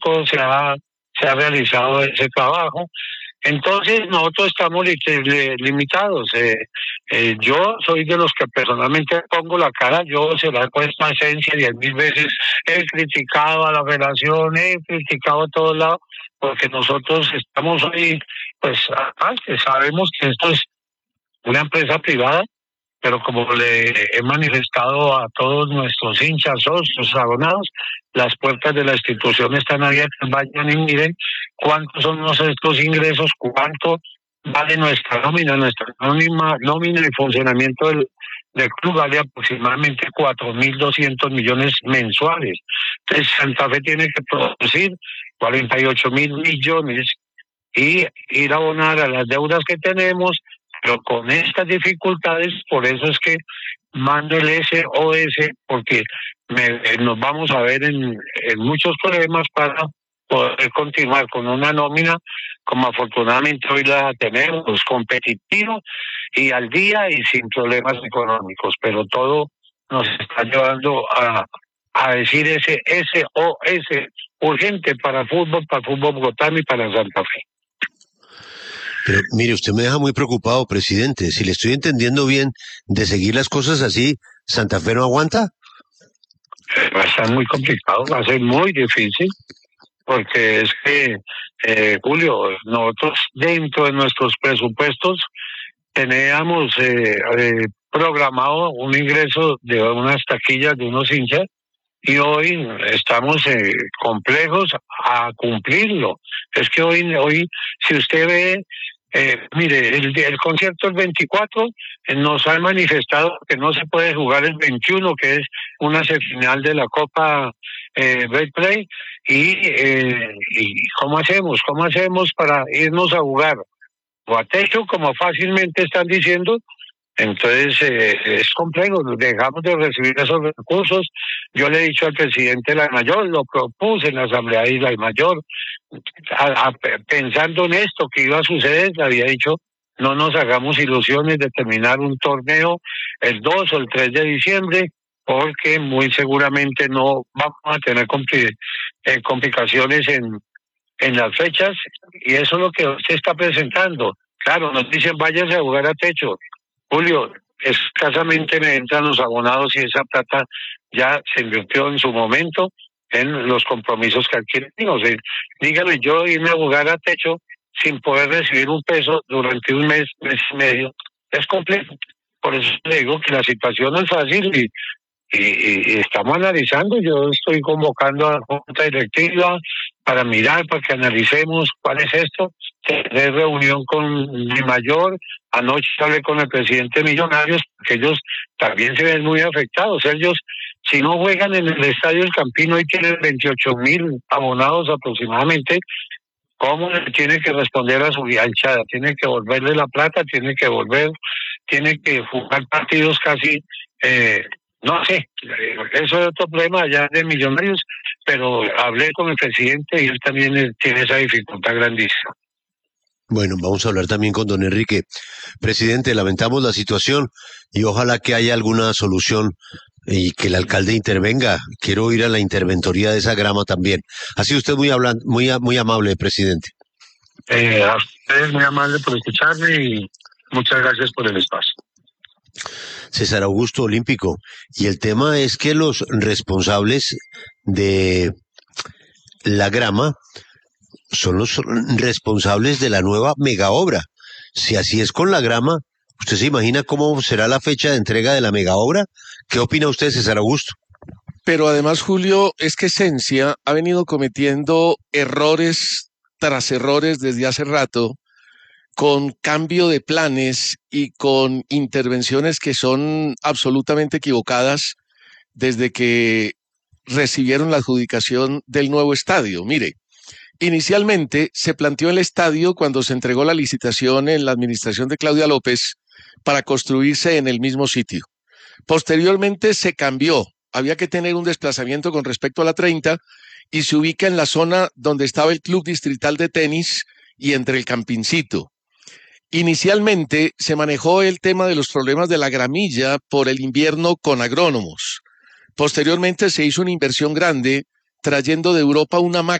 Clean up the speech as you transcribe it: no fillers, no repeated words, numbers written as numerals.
poco se ha realizado ese trabajo. Entonces nosotros estamos limitados. Yo soy de los que personalmente pongo la cara, yo se la he puesto a esencia 10.000 veces, he criticado a la federación, he criticado a todos lados, porque nosotros estamos hoy, pues aparte, sabemos que esto es una empresa privada, pero como le he manifestado a todos nuestros hinchas, socios, abonados, las puertas de la institución están abiertas, vayan y miren cuántos son nuestros ingresos, cuánto vale nuestra nómina y funcionamiento del club vale aproximadamente 4.200 millones mensuales. Entonces Santa Fe tiene que producir 48.000 millones y ir a abonar a las deudas que tenemos, pero con estas dificultades, por eso es que mando el SOS, porque nos vamos a ver en muchos problemas para poder continuar con una nómina como afortunadamente hoy la tenemos, competitivo y al día y sin problemas económicos, pero todo nos está llevando a decir ese SOS urgente para fútbol bogotano y para Santa Fe. Pero mire, usted me deja muy preocupado, presidente. Si le estoy entendiendo bien, de seguir las cosas así, ¿Santa Fe no aguanta? Va a estar muy complicado, va a ser muy difícil, porque es que, Julio, nosotros dentro de nuestros presupuestos teníamos programado un ingreso de unas taquillas de unos hinchas, y hoy estamos complejos a cumplirlo. Es que hoy si usted ve, mire, el concierto el 24 nos ha manifestado que no se puede jugar el 21, que es una semifinal de la Copa Betplay, y ¿cómo hacemos? ¿Cómo hacemos para irnos a jugar? O a techo, como fácilmente están diciendo. Entonces es complejo, dejamos de recibir esos recursos. Yo le he dicho al presidente de la Mayor, lo propuse en la Asamblea de la Mayor, pensando en esto que iba a suceder, le había dicho, no nos hagamos ilusiones de terminar un torneo el 2 o el 3 de diciembre, porque muy seguramente no vamos a tener complicaciones en las fechas, y eso es lo que se está presentando. Claro, nos dicen váyanse a jugar a techo. Julio, escasamente me entran los abonados y esa plata ya se invirtió en su momento en los compromisos que adquirimos. Dígame, yo irme a jugar a techo sin poder recibir un peso durante un mes y medio, es complejo. Por eso le digo que la situación no es fácil y estamos analizando. Yo estoy convocando a la Junta Directiva para mirar, para que analicemos cuál es esto. Tener reunión con mi mayor. Anoche hablé con el presidente de Millonarios, porque ellos también se ven muy afectados. Ellos, si no juegan en el Estadio El Campino, y tienen 28.000 abonados aproximadamente, ¿cómo le tiene que responder a su hinchada? Tiene que volverle la plata, tiene que jugar partidos casi, no sé, eso es otro problema allá de Millonarios, pero hablé con el presidente y él también tiene esa dificultad grandísima. Bueno, vamos a hablar también con don Enrique. Presidente, lamentamos la situación y ojalá que haya alguna solución y que el alcalde intervenga. Quiero ir a la interventoría de esa grama también. Ha sido usted muy amable, presidente. A ustedes muy amable por escucharme y muchas gracias por el espacio. César Augusto, olímpico. Y el tema es que los responsables de la grama son los responsables de la nueva mega obra. Si así es con la grama, ¿usted se imagina cómo será la fecha de entrega de la mega obra? ¿Qué opina usted, César Augusto? Pero además, Julio, es que Esencia ha venido cometiendo errores tras errores desde hace rato, con cambio de planes y con intervenciones que son absolutamente equivocadas desde que recibieron la adjudicación del nuevo estadio. Mire, inicialmente se planteó el estadio cuando se entregó la licitación en la administración de Claudia López para construirse en el mismo sitio. Posteriormente se cambió, había que tener un desplazamiento con respecto a la 30 y se ubica en la zona donde estaba el Club Distrital de Tenis y entre el Campincito. Inicialmente se manejó el tema de los problemas de la gramilla por el invierno con agrónomos. Posteriormente se hizo una inversión grande trayendo de Europa una máquina